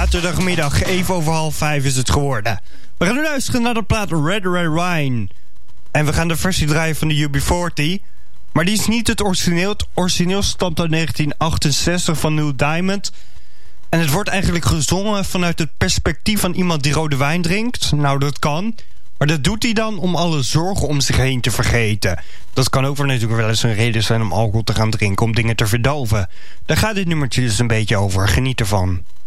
Zaterdagmiddag, even over 4:30 is het geworden. We gaan nu luisteren naar de plaat Red Red Wine. En we gaan de versie draaien van de UB40. Maar die is niet het origineel. Het origineel stamt uit 1968 van Neil Diamond. En het wordt eigenlijk gezongen vanuit het perspectief van iemand die rode wijn drinkt. Nou, dat kan. Maar dat doet hij dan om alle zorgen om zich heen te vergeten. Dat kan ook natuurlijk wel eens een reden zijn om alcohol te gaan drinken, om dingen te verdoven. Daar gaat dit nummertje dus een beetje over. Geniet ervan.